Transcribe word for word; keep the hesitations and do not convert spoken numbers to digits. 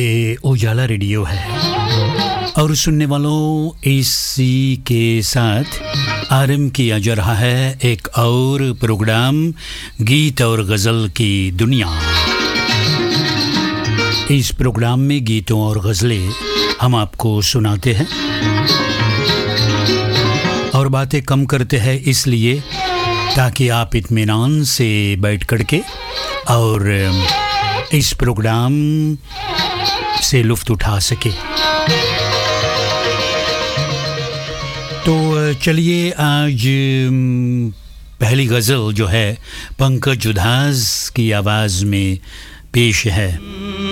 ये उजाला रेडियो है और सुनने वालों, इसी के साथ आरंभ किया जा रहा है एक और प्रोग्राम गीत और गज़ल की दुनिया। इस प्रोग्राम में गीतों और गज़लें हम आपको सुनाते हैं और बातें कम करते हैं, इसलिए ताकि आप इत्मीनान से बैठ कर के और इस प्रोग्राम से लुत्फ़ उठा सके। तो चलिए आज पहली गज़ल जो है पंकज उधास की आवाज़ में पेश है।